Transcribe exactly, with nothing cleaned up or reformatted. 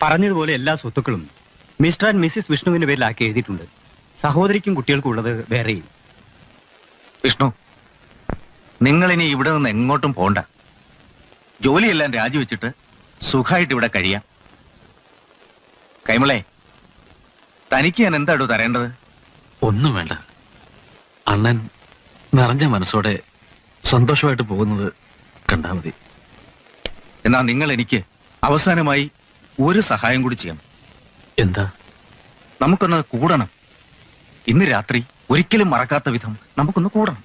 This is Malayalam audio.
പറഞ്ഞതുപോലെ എല്ലാ സ്വത്തുക്കളും മിസ്റ്റർ ആൻഡ് മിസ്സിസ് വിഷ്ണുവിന്റെ പേരിലാക്കി എഴുതിയിട്ടുണ്ട്. സഹോദരിക്കും കുട്ടികൾക്കും ഉള്ളത് വേറെയും. വിഷ്ണു, നിങ്ങൾ ഇനി ഇവിടെ നിന്ന് എങ്ങോട്ടും പോണ്ട. ജോലിയെല്ലാം രാജിവെച്ചിട്ട് സുഖമായിട്ട് ഇവിടെ കഴിയാം. കൈമളെ, തനിക്ക് ഞാൻ എന്താടോ തരേണ്ടത്? ഒന്നും വേണ്ട. അണ്ണൻ നിറഞ്ഞ മനസ്സോടെ സന്തോഷമായിട്ട് പോകുന്നത് കണ്ടാ മതി. എന്നാ നിങ്ങൾ എനിക്ക് അവസാനമായി ഒരു സഹായം കൂടി ചെയ്യണം. എന്താ? നമുക്കൊന്ന് കൂടണം. ഇന്ന് രാത്രി ഒരിക്കലും മറക്കാത്ത വിധം നമുക്കൊന്ന് കൂടണം.